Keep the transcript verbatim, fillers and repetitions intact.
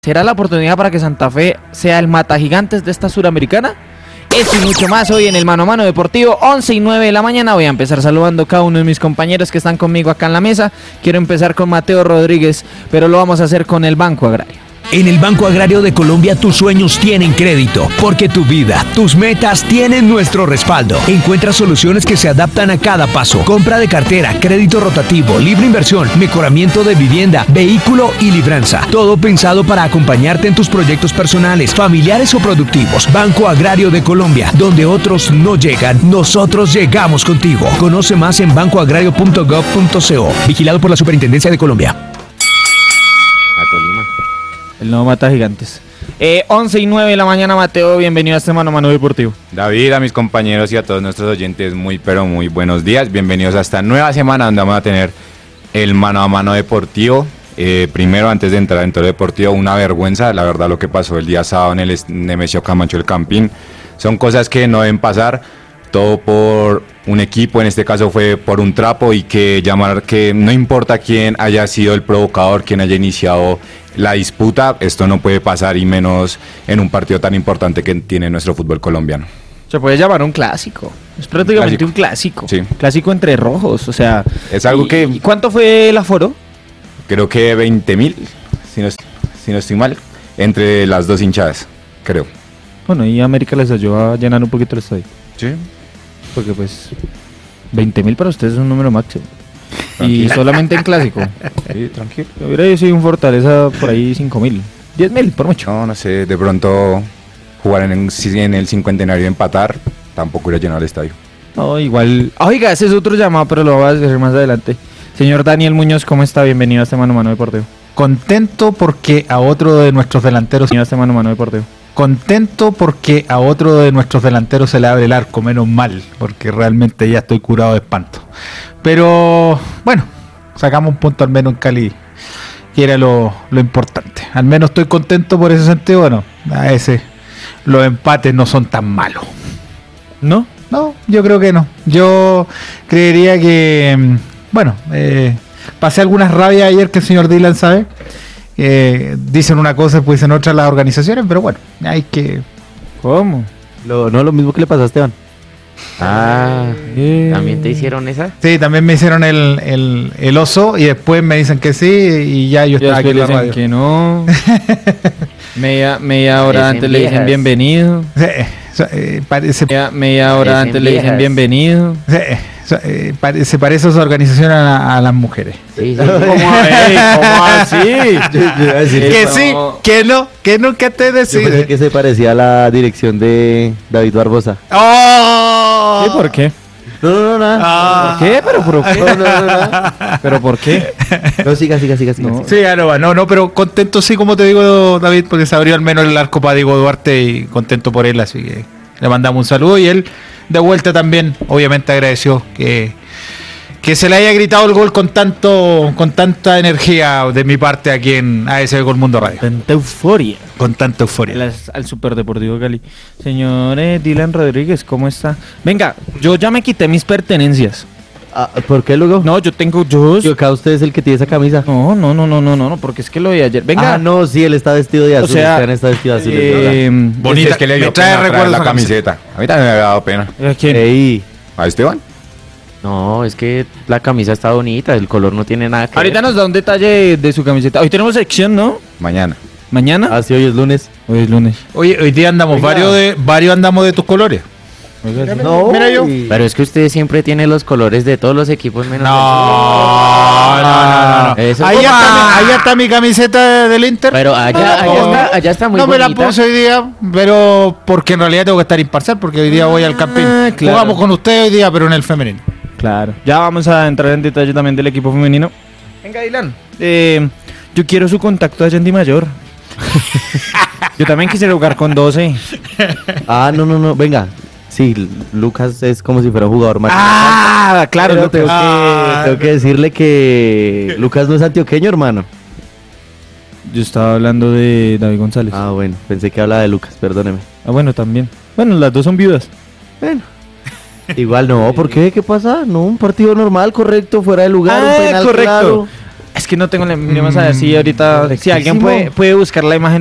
¿Será la oportunidad para que Santa Fe sea el matagigantes de esta suramericana? Esto y mucho más hoy en el Mano a Mano Deportivo, once y nueve de la mañana. Voy a empezar saludando a cada uno de mis compañeros que están conmigo acá en la mesa. Quiero empezar con Mateo Rodríguez, pero lo vamos a hacer con el Banco Agrario. En el Banco Agrario de Colombia tus sueños tienen crédito, porque tu vida, tus metas tienen nuestro respaldo. Encuentra soluciones que se adaptan a cada paso. Compra de cartera, crédito rotativo, libre inversión, mejoramiento de vivienda, vehículo y libranza. Todo pensado para acompañarte en tus proyectos personales, familiares o productivos. Banco Agrario de Colombia, donde otros no llegan, nosotros llegamos contigo. Conoce más en banco agrario punto gov punto co. Vigilado por la Superintendencia de Colombia. El nuevo mata gigantes. Eh, once y nueve de la mañana, Mateo, bienvenido a este Mano a Mano Deportivo. David, a mis compañeros y a todos nuestros oyentes, muy pero muy buenos días. Bienvenidos a esta nueva semana donde vamos a tener el Mano a Mano Deportivo. Eh, primero, antes de entrar en todo deportivo, una vergüenza, la verdad, lo que pasó el día sábado en el Nemesio Camacho del Campín. Son cosas que no deben pasar, todo por un equipo, en este caso fue por un trapo, y que llamar que no importa quién haya sido el provocador, quién haya iniciado la disputa, esto no puede pasar, y menos en un partido tan importante que tiene nuestro fútbol colombiano. Se puede llamar un clásico, es prácticamente un clásico, un clásico. Sí. Clásico entre rojos, o sea... Es algo y, que... ¿Y cuánto fue el aforo? Creo que veinte mil, si no, si no estoy mal, entre las dos hinchadas, creo. Bueno, y América les ayudó a llenar un poquito el estadio. Sí. Porque pues veinte mil para ustedes es un número máximo. Tranquilo. Y solamente en clásico. Sí, tranquilo. Hubiera yo sido un Fortaleza por ahí cinco mil, diez mil por mucho. No, no sé, de pronto jugar en el, en el cincuentenario y empatar, tampoco iba a llenar el estadio. No, igual. Oiga, ese es otro llamado, pero lo voy a hacer más adelante. Señor Daniel Muñoz, ¿cómo está? Bienvenido a este Mano a Mano Deportivo. Contento porque a otro de nuestros delanteros... Bienvenido a este Mano a Mano Deportivo. Contento porque a otro de nuestros delanteros se le abre el arco, menos mal, porque realmente ya estoy curado de espanto. Pero bueno, sacamos un punto al menos en Cali, que era lo, lo importante. Al menos estoy contento por ese sentido. Bueno, a ese los empates no son tan malos. ¿No? No, yo creo que no. Yo creería que, bueno, eh, pasé algunas rabias ayer que el señor Dylan sabe. Eh, dicen una cosa, pues dicen otra las organizaciones, pero bueno, hay que... ¿Cómo? Lo, no lo mismo que le pasó a Esteban. Ah, eh. ¿También te hicieron esa? Sí, también me hicieron el, el, el oso y después me dicen que sí y ya yo estaba aquí en la radio. Que no. media, media hora antes le dicen bienvenido. Sí, eh, parece... Media, media hora antes le dicen bienvenido. Sí, eh, pare, se parece esa organización a, a las mujeres. Sí, sí. ¿Cómo, hey, ¿Cómo así? Que sí, que no, que nunca te decide. Yo pensé que se parecía a la dirección de David Barbosa. ¡Oh! ¿Sí? ¿Por qué? No, no, no, nada. Ah. ¿Por qué? ¿Pero por qué? No, no, no, no. ¿Pero por qué? No, siga, siga, siga, siga. No. Sí, ya no va, no, no, pero contento sí, como te digo, David, porque se abrió al menos el arco para Diego Duarte y contento por él, así que le mandamos un saludo y él de vuelta también, obviamente agradeció que, que se le haya gritado el gol con tanto con tanta energía de mi parte aquí en A S B Gol Mundo Radio. Tanta euforia. Con tanta euforia. Al, al Superdeportivo Cali. Señor eh, Dylan Rodríguez, ¿cómo está? Venga, yo ya me quité mis pertenencias. Ah, ¿por qué luego? No, yo tengo yo. Yo acá usted es el que tiene esa camisa. No, no, no, no, no, no, porque es que lo vi ayer. Venga. Ah, no, sí, él está vestido de azul. O sea, Esteban está vestido de azul. eh, Bonita, es que le dio me trae pena traer recuerdos la a camiseta. A mí también me había dado pena. ¿A quién? Ey. ¿A Esteban? No, es que la camisa está bonita, el color no tiene nada que Ahorita ver. nos da un detalle de su camiseta. Hoy tenemos sección, ¿no? Mañana. ¿Mañana? Ah, sí, hoy es lunes. Hoy es lunes. Oye, hoy día andamos Oiga. varios de varios andamos de tus colores. No, mira yo. y- Pero es que usted siempre tiene los colores de todos los equipos menos No, no, no, no. Eso Ahí es- está, mi- ahí está mi camiseta del Inter. Pero allá, allá, No. está, allá está muy no me la bonita. puse hoy día, pero porque en realidad tengo que estar imparcial, porque hoy día voy al Campín. Ah, claro. Jugamos con ustedes hoy día, pero en el femenino. Claro. Ya vamos a entrar en detalle también del equipo femenino. Venga, Dylan. Eh, yo quiero su contacto allá en Di Mayor. Yo también quisiera jugar con doce. Ah, no, no, no, venga. Sí, Lucas es como si fuera un jugador más. Ah, claro. Pero no tengo, te- Ah. que, tengo que decirle que Lucas no es antioqueño, hermano. Yo estaba hablando de David González. Ah, Ah, bueno, pensé que hablaba de Lucas, perdóneme. bueno, también. Bueno, las dos son viudas. Bueno. Igual no, ¿por qué? ¿Qué pasa? No, un partido normal, correcto, fuera de lugar, un Ah, penal correcto. claro. Es que no tengo la... Miremos a ver si ahorita... Si alguien Rectísimo. puede, puede buscar la imagen